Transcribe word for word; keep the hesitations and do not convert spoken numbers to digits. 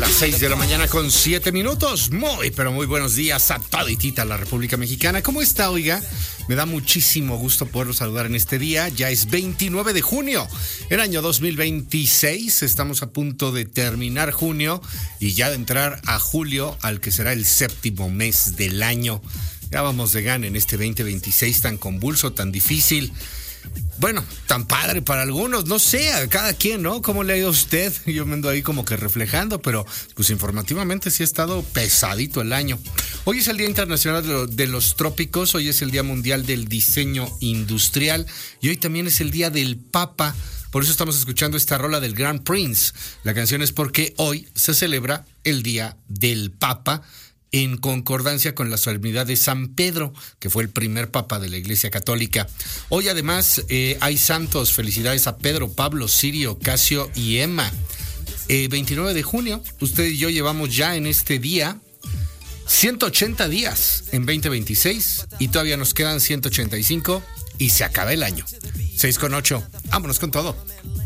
Las seis de la mañana con siete minutos. Muy, pero muy buenos días a toditita la República Mexicana. ¿Cómo está, oiga? Me da muchísimo gusto poderlos saludar en este día. Ya es veintinueve de junio, el año dos mil veintiséis. Estamos a punto de terminar junio y ya de entrar a julio, al que será el séptimo mes del año. Ya vamos de gana en este veinte veintiséis tan convulso, tan difícil. Bueno, tan padre para algunos, no sé, a cada quien, ¿no? ¿Cómo le ha ido a usted? Yo me ando ahí como que reflejando, pero pues informativamente sí ha estado pesadito el año. Hoy es el Día Internacional de, lo, de los Trópicos, hoy es el Día Mundial del Diseño Industrial y hoy también es el Día del Papa. Por eso estamos escuchando esta rola del Grand Prince. La canción es porque hoy se celebra el Día del Papa, en concordancia con la solemnidad de San Pedro, que fue el primer papa de la Iglesia Católica. Hoy además eh, hay santos. Felicidades a Pedro, Pablo, Sirio, Casio y Emma. Eh, veintinueve de junio, usted y yo llevamos ya en este día ciento ochenta días en veinte veintiséis y todavía nos quedan ciento ochenta y cinco y se acaba el año. seis con ocho, vámonos con todo.